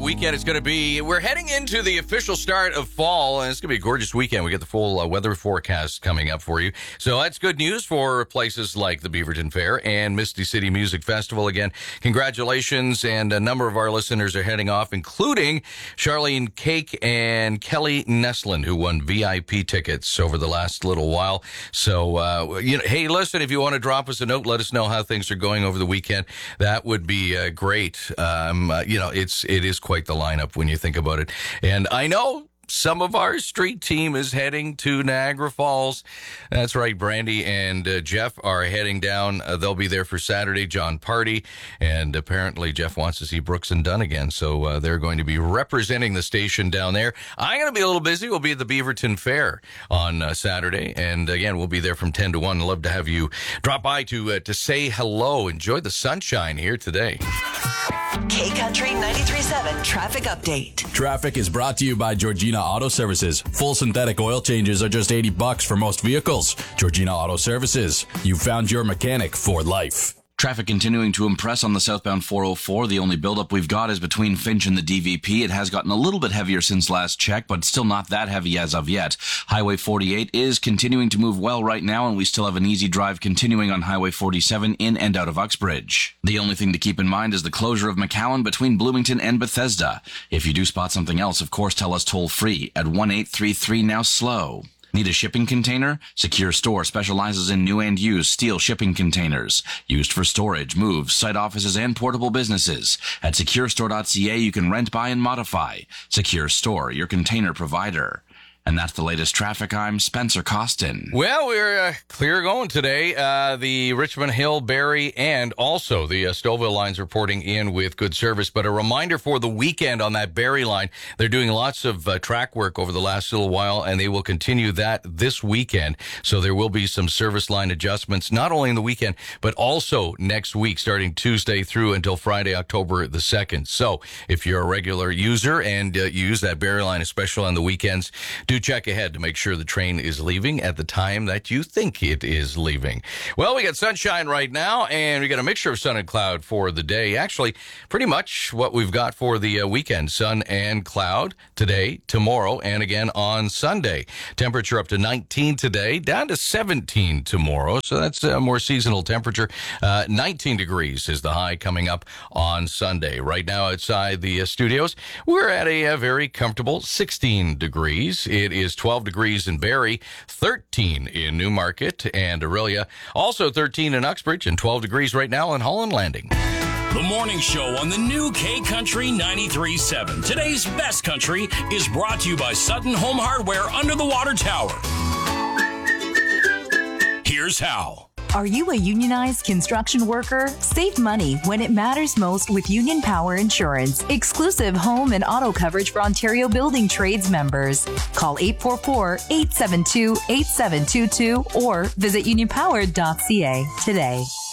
weekend it's going to be. We're heading into the official start of fall, and it's going to be a gorgeous weekend. We get the full weather forecast coming up for you. So that's good news for places like the Beaverton Fair and Misty City Music Festival. Again, congratulations, and a number of our listeners are heading off, including Charlene Cake and Kelly Neslin, who won VIP tickets over the last little while. So, hey, listen, if you want to drop us a note, let us know how things are going over the weekend. That would be great. It is quite the lineup when you think about it. And I know some of our street team is heading to Niagara Falls. That's right. Brandy and Jeff are heading down. They'll be there for Saturday, John Party. And apparently Jeff wants to see Brooks and Dunn again. So they're going to be representing the station down there. I'm going to be a little busy. We'll be at the Beaverton Fair on Saturday. And again, we'll be there from 10 to 1. I'd love to have you drop by to say hello. Enjoy the sunshine here today. K-Country 93.7 Traffic Update. Traffic is brought to you by Georgina Auto Services. Full synthetic oil changes are just $80 for most vehicles. Georgina Auto Services. You found your mechanic for life. Traffic continuing to impress on the southbound 404. The only buildup we've got is between Finch and the DVP. It has gotten a little bit heavier since last check, but still not that heavy as of yet. Highway 48 is continuing to move well right now, and we still have an easy drive continuing on Highway 47 in and out of Uxbridge. The only thing to keep in mind is the closure of McCowan between Bloomington and Bethesda. If you do spot something else, of course, tell us toll-free at 1-833-NOW-SLOW. Need a shipping container? Secure Store specializes in new and used steel shipping containers, used for storage, moves, site offices, and portable businesses. At securestore.ca, you can rent, buy, and modify. Secure Store, your container provider. And that's the latest traffic. I'm Spencer Costin. Well, we're clear going today. The Richmond Hill, Barrie, and also the Stouffville lines reporting in with good service. But a reminder for the weekend on that Barrie line, they're doing lots of track work over the last little while, and they will continue that this weekend. So there will be some service line adjustments, not only in the weekend, but also next week, starting Tuesday through until Friday, October the 2nd. So if you're a regular user and use that Barrie line, especially on the weekends, do check ahead to make sure the train is leaving at the time that you think it is leaving. Well, we got sunshine right now, and we got a mixture of sun and cloud for the day. Actually, pretty much what we've got for the weekend. Sun and cloud today, tomorrow, and again on Sunday. Temperature up to 19 today, down to 17 tomorrow. So that's a more seasonal temperature. 19 degrees is the high coming up on Sunday. Right now outside the studios, we're at a very comfortable 16 degrees. It is 12 degrees in Barrie, 13 in Newmarket and Orillia, also 13 in Uxbridge, and 12 degrees right now in Holland Landing. The morning show on the new K-Country 93.7. Today's best country is brought to you by Sutton Home Hardware under the water tower. Here's how. Are you a unionized construction worker? Save money when it matters most with Union Power Insurance. Exclusive home and auto coverage for Ontario Building Trades members. Call 844-872-8722 or visit unionpower.ca today.